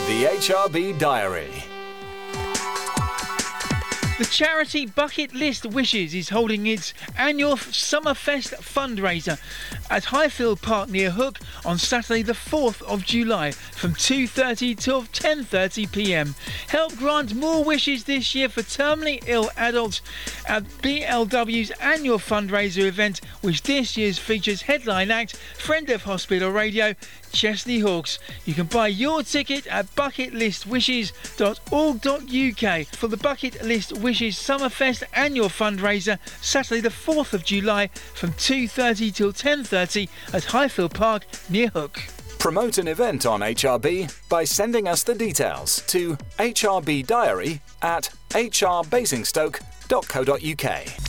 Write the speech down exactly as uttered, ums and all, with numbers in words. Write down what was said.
The H R B Diary. The charity Bucket List Wishes is holding its annual Summerfest fundraiser at Highfield Park near Hook on Saturday the fourth of July from two thirty till ten thirty p m. Help grant more wishes this year for terminally ill adults at B L W's annual fundraiser event, which this year features headline act Friend of Hospital Radio, Chesney Hawks. You can buy your ticket at bucket list wishes dot org dot U K for the Bucket List Wishes Summerfest annual fundraiser, Saturday the fourth of July from two thirty till ten thirty at Highfield Park near Hook. Promote an event on H R B by sending us the details to h r b diary at h r basingstoke dot co dot U K.